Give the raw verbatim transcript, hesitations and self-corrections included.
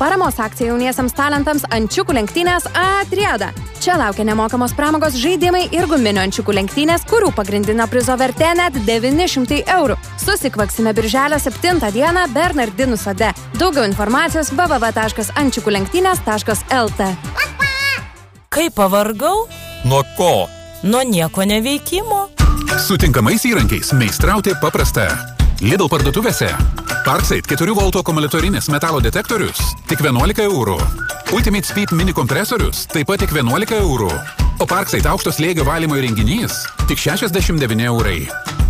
Paramos akcija jauniesiams talentams ančiukų lenktynės Atriada. Čia laukia nemokamos pramogos žaidimai ir guminio ančiukų lenktynės, kurių pagrindinio prizo vertė net devyni šimtai eurų. Susikvaksime birželio septintą dieną Bernardinų sode. Daugiau informacijos w w w taškas ančiukų lenktynės taškas l t. Kaip pavargau? Nuo ko? Nuo nieko neveikimo. Su tinkamais įrankiais meistrauti paprasta. Lidl parduotuvėse. Parkside keturių voltų akumuliatorinis metalo detektorius tik vienuolika eurų. Ultimate Speed mini kompresorius taip pat tik vienuolika eurų. O Parkside aukšto slėgio valymo įrenginys tik šešiasdešimt devyni eurai.